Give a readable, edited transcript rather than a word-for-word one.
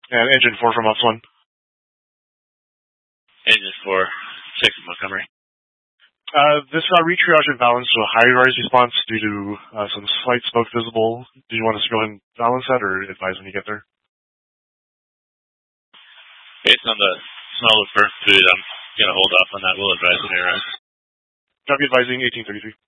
And engine 4 from Ops 1. Engine 4, 6 Montgomery. This got retriaged and balanced to a high rise response due to some slight smoke visible. Do you want us to go ahead and balance that, or advise when you get there? Based on the smell of burnt food, I'm going to hold off on that. We'll advise when we arrive. Copy advising 1833.